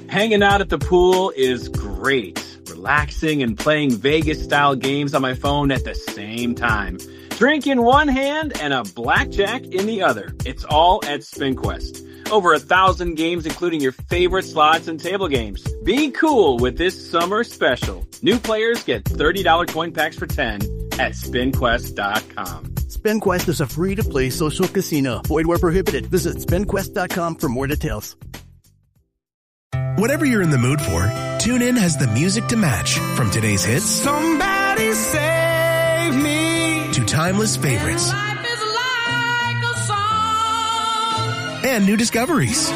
Hanging out at the pool is great. Relaxing and playing Vegas-style games on my phone at the same time. Drink in one hand and a blackjack in the other. It's all at SpinQuest. Over 1,000 games, including your favorite slots and table games. Be cool with this summer special. New players get $30 coin packs for 10 at SpinQuest.com. SpinQuest is a free-to-play social casino. Void where prohibited. Visit SpinQuest.com for more details. Whatever you're in the mood for, TuneIn has the music to match. From today's hits, Somebody Save Me, to timeless favorites. Life is like a song. And new discoveries.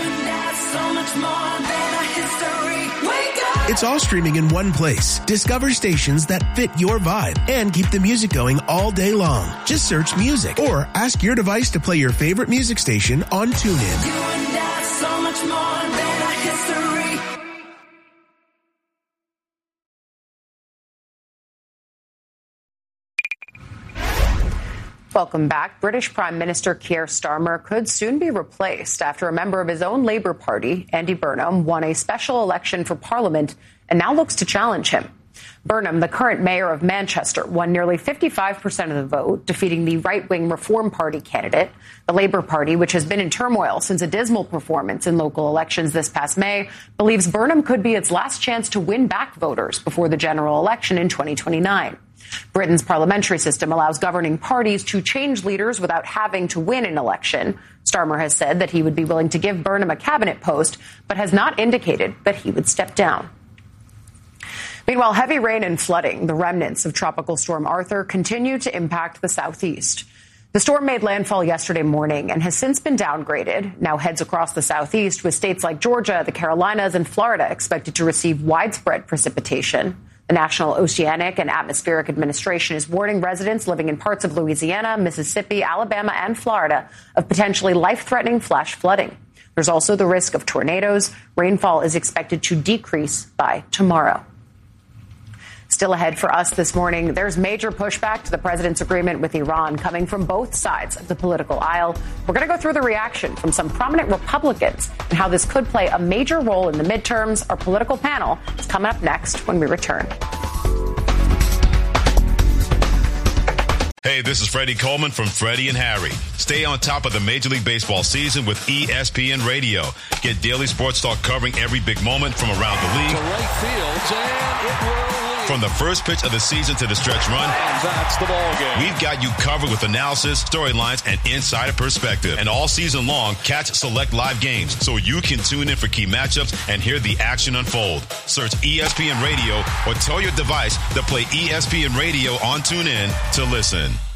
It's all streaming in one place. Discover stations that fit your vibe and keep the music going all day long. Just search music or ask your device to play your favorite music station on TuneIn. You and I, so much more than a history. Welcome back. British Prime Minister Keir Starmer could soon be replaced after a member of his own Labour Party, Andy Burnham, won a special election for Parliament and now looks to challenge him. Burnham, the current mayor of Manchester, won nearly 55% of the vote, defeating the right-wing Reform Party candidate. The Labour Party, which has been in turmoil since a dismal performance in local elections this past May, believes Burnham could be its last chance to win back voters before the general election in 2029. Britain's parliamentary system allows governing parties to change leaders without having to win an election. Starmer has said that he would be willing to give Burnham a cabinet post, but has not indicated that he would step down. Meanwhile, heavy rain and flooding, the remnants of Tropical Storm Arthur, continue to impact the southeast. The storm made landfall yesterday morning and has since been downgraded, now heads across the southeast, with states like Georgia, the Carolinas, and Florida expected to receive widespread precipitation. The National Oceanic and Atmospheric Administration is warning residents living in parts of Louisiana, Mississippi, Alabama, and Florida of potentially life-threatening flash flooding. There's also the risk of tornadoes. Rainfall is expected to decrease by tomorrow. Still ahead for us this morning, there's major pushback to the president's agreement with Iran coming from both sides of the political aisle. We're going to go through the reaction from some prominent Republicans and how this could play a major role in the midterms. Our political panel is coming up next when we return. Hey, this is Freddie Coleman from Freddie and Harry. Stay on top of the Major League Baseball season with ESPN Radio. Get daily sports talk covering every big moment from around the league. To right field, and it will. From the first pitch of the season to the stretch run, And that's the ball game. we've got you covered with analysis, storylines, and insider perspective. And all season long, catch select live games so you can tune in for key matchups and hear the action unfold. Search ESPN Radio or tell your device to play ESPN Radio on TuneIn to listen.